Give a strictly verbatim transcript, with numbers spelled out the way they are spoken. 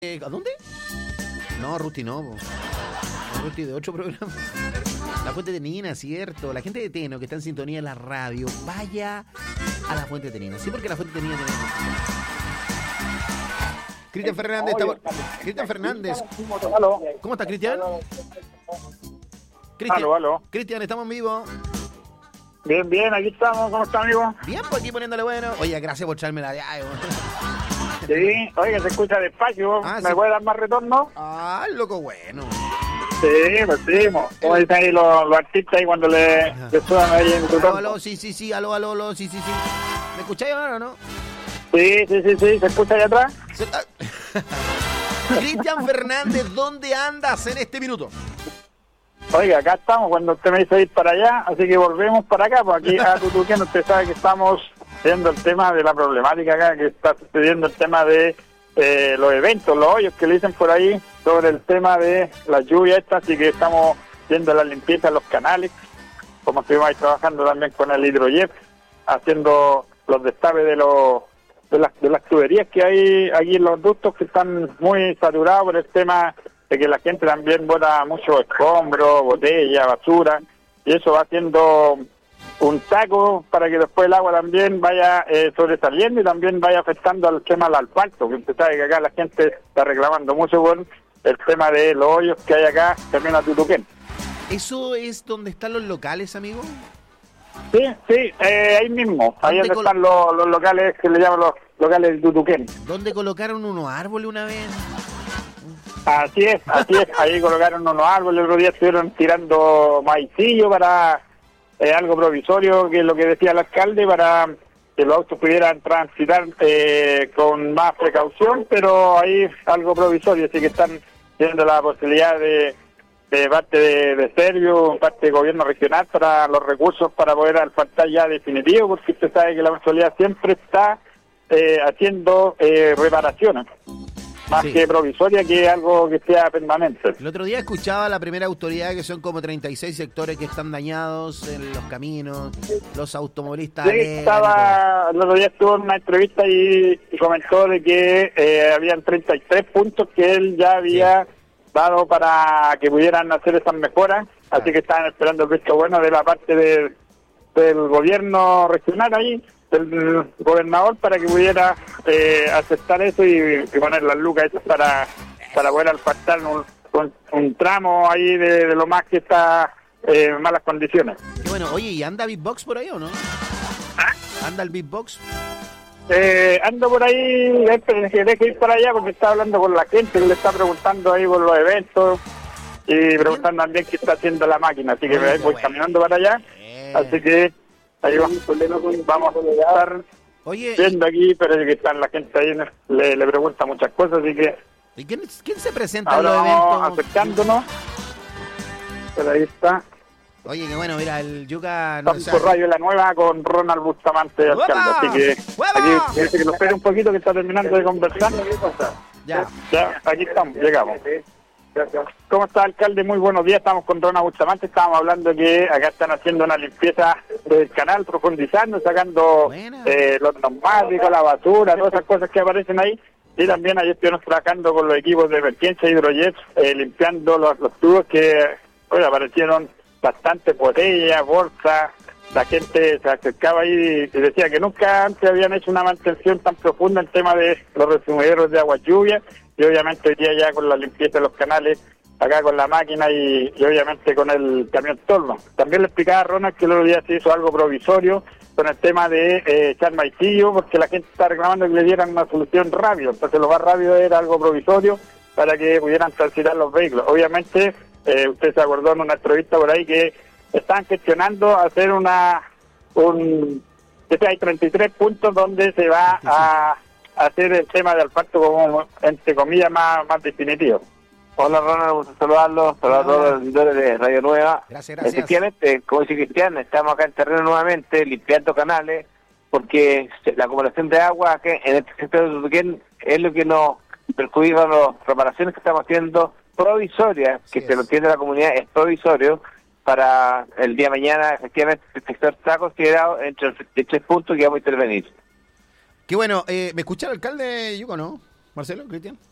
Eh, ¿A dónde? No, Ruti no, po. Ruti de ocho programas. La Fuente de Nina, cierto. La gente de Teno que está en sintonía en la radio, vaya a la Fuente de Nina. Sí, porque la Fuente de Nina tiene... Cristian Fernández, está... Cristian Fernández. ¿Cómo estás, Cristian? Cristian, aló, aló. Cristian, estamos en vivo. Bien, bien, aquí estamos. ¿Cómo está, amigo? Bien, pues aquí poniéndole bueno. Oye, gracias por echarme la de ahí. Sí, oiga, se escucha despacio. Ah, ¿Me sí. puede dar más retorno? Ah, loco bueno. Sí, pues sí. mo. Como dicen ahí los, los artistas ahí cuando le, le suenan ahí en Aló, retorno. aló, sí, sí, sí, aló, aló, aló, sí, sí, sí. ¿Me escucháis ahora o no? Sí, sí, sí, sí. ¿Se escucha allá atrás? Se- ah. Cristian Fernández, ¿dónde andas en este minuto? Oiga, acá estamos cuando usted me hizo ir para allá, así que volvemos para acá, pues aquí a Tutuquén usted sabe que estamos viendo el tema de la problemática acá, que está sucediendo el tema de eh, los eventos, los hoyos que le dicen por ahí, sobre el tema de la lluvia esta, así que estamos viendo la limpieza de los canales, como estuvimos ahí trabajando también con el hidrojet, haciendo los destapes de los de las, de las tuberías que hay aquí en los ductos que están muy saturados por el tema de que la gente también bota mucho escombro, botella, basura, y eso va haciendo un taco para que después el agua también vaya eh, sobresaliendo y también vaya afectando al tema del asfalto, que usted sabe que acá la gente está reclamando mucho por el tema de los hoyos que hay acá, también a Tutuquén. ¿Eso es donde están los locales, amigo? Sí, sí, eh, ahí mismo, ahí ¿Dónde donde col- están los, los locales que le llaman los locales de Tutuquén. ¿Dónde colocaron unos árboles una vez? Así es, así es, ahí colocaron unos árboles, el otro día estuvieron tirando maicillo para eh, algo provisorio, que es lo que decía el alcalde, para que los autos pudieran transitar eh, con más precaución, pero ahí es algo provisorio, así que están viendo la posibilidad de, de parte de, de Servio, parte del gobierno regional, para los recursos para poder asfaltar ya definitivo, porque usted sabe que la municipalidad siempre está eh, haciendo eh, reparaciones. Más Sí. que provisoria, que algo que sea permanente. El otro día escuchaba a la primera autoridad que son como treinta y seis sectores que están dañados en los caminos, los automovilistas. Sí, alegan y estaba, el otro día estuvo en una entrevista y, y comentó de que eh, habían treinta y tres puntos que él ya había dado para que pudieran hacer esas mejoras, Claro. así que estaban esperando el visto bueno de la parte de, del gobierno regional ahí, del gobernador, para que pudiera eh, aceptar eso y, y poner las lucas esas para, para poder asfaltar un, un, un tramo ahí de, de lo más que está eh, en malas condiciones. todo. Qué bueno, oye, ¿y anda Beatbox por ahí o no? ¿Anda el Beatbox? Eh, ando por ahí, que deje ir para allá porque está hablando con la gente, le está preguntando ahí por los eventos y preguntando también qué está haciendo la máquina, así que Ah, me qué voy bueno. caminando para allá, Eh. así que ahí vamos, vamos a estar Oye, viendo aquí, pero que están la gente ahí, le, le pregunta muchas cosas, así que ¿y quién, quién se presenta en ahora los vamos eventos? acercándonos, pero ahí está, Oye, que bueno, mira, el Yuca... No, estamos o por sea, Radio La Nueva con Ronald Bustamante, ¡Guapa! alcalde, así que ¡Guapa! aquí dice que nos espere un poquito que está terminando de conversar. ya. Ya, aquí estamos, llegamos. ¿Cómo está, alcalde? Muy buenos días, estamos con Ronald Bustamante, estábamos hablando que acá están haciendo una limpieza del canal, profundizando, sacando Buena. eh, los neumáticos, la basura, todas esas cosas que aparecen ahí. Y también ayer estuvimos trabajando con los equipos de emergencia hidrojet, eh, limpiando los, los tubos que oye, aparecieron bastantes botellas, bolsas. La gente se acercaba ahí y decía que nunca antes habían hecho una mantención tan profunda en tema de los resumideros de agua lluvia, y obviamente hoy día ya con la limpieza de los canales, acá con la máquina y, y obviamente con el camión torno. También le explicaba a Ronald que el otro día se hizo algo provisorio con el tema de eh, echar maicillo, porque la gente está reclamando que le dieran una solución rápido, entonces lo más rápido era algo provisorio para que pudieran transitar los vehículos. Obviamente, eh, usted se acordó en una entrevista por ahí que están gestionando hacer una un que sea, hay treinta y tres puntos donde se va a hacer el tema del asfalto como entre comillas más, más definitivo. Hola Ronald, gusto saludarlos, saludos a todos los seguidores de Radio Nueva. Gracias, gracias. Efectivamente, como dice Cristian, estamos acá en terreno nuevamente, limpiando canales, porque la acumulación de agua que en este sector de Tutuquén es lo que nos perjudica las reparaciones que estamos haciendo provisorias, que Así se es. lo entiende la comunidad, es provisorio, para el día de mañana, efectivamente, el sector está considerado entre los tres puntos que vamos a intervenir. Qué bueno, eh, ¿me escucha el alcalde Yuco, no? Marcelo, Cristian.